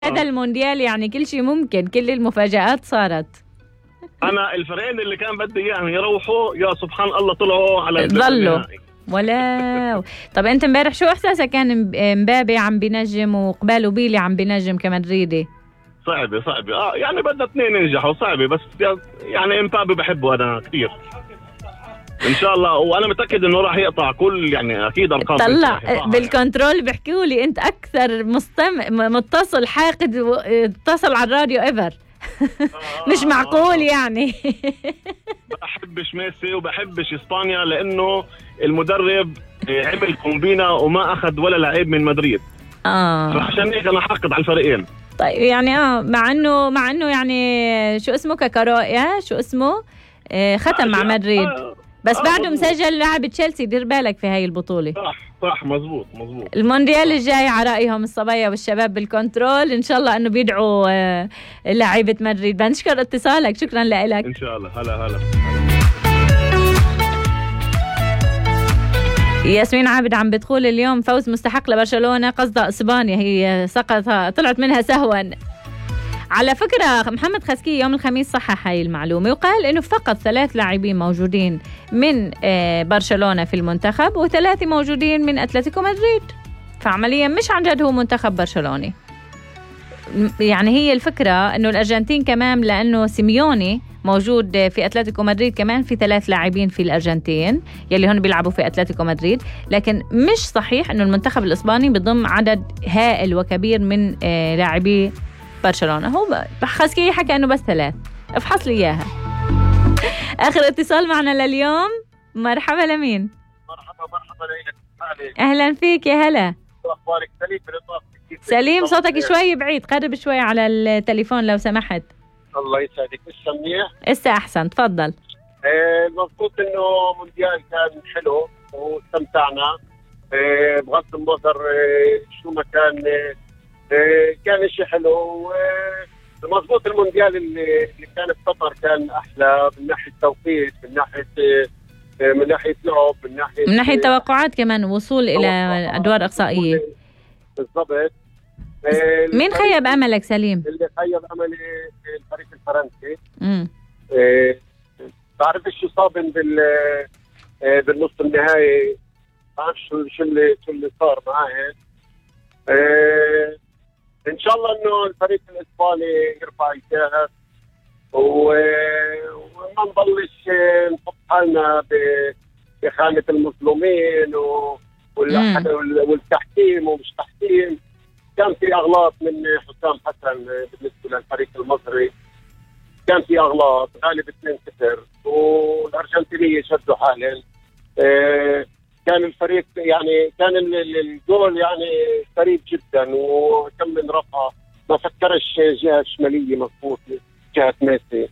هذا المونديال يعني كل شيء ممكن، كل المفاجآت صارت. انا الفريقين اللي كان بدي اياهم يروحوا يا سبحان الله طلعوا على ظلوا ولا. طب انت امبارح شو احساسك؟ كان مبابي عم بينجم وقباله بيلي عم بينجم كمدريدي. صعبة يعني بدنا اثنين ينجحوا، صعبة بس يعني مبابي بحبه انا كثير ان شاء الله، وانا متاكد انه راح يقطع كل يعني اكيد ارقام. طلع بالكنترول بيحكوا لي انت اكثر متصل حاقد اتصل على الراديو ايفر. مش معقول يعني. بحبش ميسي وبحبش اسبانيا لانه المدرب عمل كومبينا وما اخذ ولا لعيب من مدريد. فعشان هيك انا حاقد على الفريقين. طيب يعني مع انه يعني شو اسمه كاكارويا شو اسمه ختم مع مدريد بس بعده مسجل لاعب تشيلسي. دير بالك في هاي البطولة. صح مزبوط. المونديال الجاي على رأيهم الصبايا والشباب بالكنترول إن شاء الله أنه بيدعوا لاعيبة مدريد. بنشكر اتصالك، شكرا لك. إن شاء الله. هلا ياسمين عابد عم بتقول اليوم فوز مستحق لبرشلونة، قصدها إسبانيا، هي طلعت منها سهوا. على فكرة محمد خسكي يوم الخميس صحح هاي المعلومة وقال إنه فقط 3 لاعبين موجودين من برشلونة في المنتخب و3 موجودين من أتلتيكو مدريد، فعمليا مش عن جد هو منتخب برشلوني. يعني هي الفكرة إنه الأرجنتين كمان لأنه سيميوني موجود في أتلتيكو مدريد، كمان في 3 لاعبين في الأرجنتين يلي هون بيلعبوا في أتلتيكو مدريد، لكن مش صحيح إنه المنتخب الإسباني بضم عدد هائل وكبير من لاعبي برشلونة. هو خسكي حكى انه بس 3. افحص لي اياها. اخر اتصال معنا لليوم. مرحبا لمين؟ مرحبا لك. اهلا فيك يا هلا. اخبارك؟ سليم. صوتك شوي بعيد، قرب شوي على التليفون لو سمحت. الله يسعدك. لسه منيح؟ لسه احسن، تفضل. مبسوط انه مونديال كان حلو واستمتعنا، بغض النظر شو ما كان شيء حلو. مضبوط المونديال اللي كان بقطر كان احلى من ناحيه توقيت، من ناحيه لعب، من ناحيه توقعات كمان، وصول الى ادوار اقصائيه. بالضبط. مين خيب املك سليم؟ اللي خيب املي الفريق الفرنسي. بعرفش شو صابن بالنص النهائي، ما بعرف شو اللي صار معاه. ان شاء الله انه الفريق الاسباني يرفع الكاس وما نضلش نحط حالنا بخانه المظلومين والتحكيم ومش تحكيم. كان في اغلاط من حسام حسن بالنسبه للفريق المصري، كان في اغلاط، غالب 2-0 والارجنتينيه شدوا حالهم. كان الفريق يعني كان الجول يعني قريب جدا وكم من رفعه، ما فكرش جهه الشماليه مضبوط جهه ميسي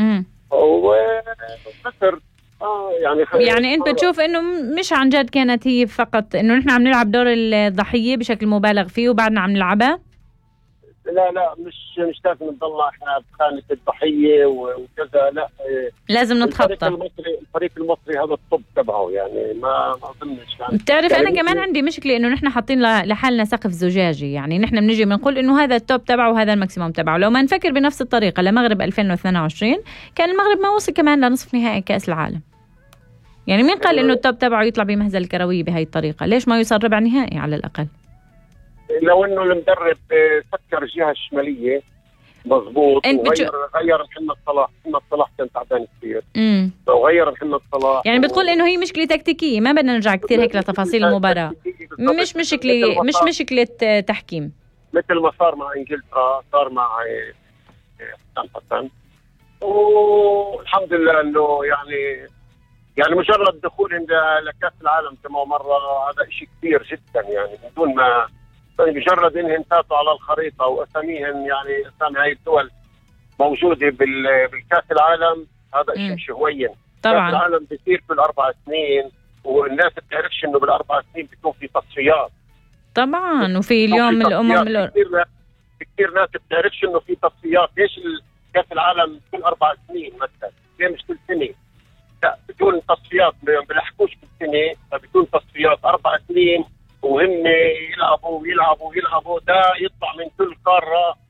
وخسر. يعني انت تشوف انه مش عن جد كانت هي فقط انه نحن عم نلعب دور الضحيه بشكل مبالغ فيه وبعدنا عم نلعبها؟ لا مش لازم نضل احنا بخانه الضحيه وكذا، لا لازم نتخطى. الفريق المصري هذا الطب تبعه يعني ما اظنش. يعني بتعرف انا كمان عندي مشكله انه نحن حاطين لحالنا سقف زجاجي، يعني نحن بنيجي بنقول انه هذا التوب تبعه وهذا الماكسيموم تبعه. لو ما نفكر بنفس الطريقه لمغرب 2022 كان المغرب ما وصل كمان لنصف نهائي كاس العالم. يعني مين قال انه التوب تبعه يطلع بمهزله الكرويه بهاي الطريقه؟ ليش ما يوصل ربع نهائي على الاقل؟ لو انه المدرب فكر الجهه الشماليه مضبوط وغير محمد صلاح كان تعبان كثير. لو غير محمد صلاح يعني بتقول انه هي مشكله تكتيكيه، ما بدنا نرجع كثير هيك لتفاصيل المباراه، مش مشكله تحكيم مثل ما صار مع انجلترا، صار مع حسام حسن. والحمد لله انه يعني مجرد دخولهم لكاس العالم كما مره هذا شيء كبير جدا، يعني من دون ما مجرد انهم فاتوا على الخريطه واساميهم يعني اسامي هاي الدول موجوده بالكاس العالم، هذا شيء مش هوين. طبعا كاس العالم بيصير كل 4 سنين والناس بتعرفش انه بال4 سنين بيكون في تصفيات. طبعا وفي اليوم الامم كثير ناس بتعرفش انه في تصفيات. ليش كاس العالم كل 4 سنين مثلا؟ ليه مش كل سنه؟ لا، بدون تصفيات، ما بيلحقوش كل سنه، فبدون تصفيات 4 سنين وهم يلعبوا يلعبوا يلعبوا، ده يطلع من كل قاره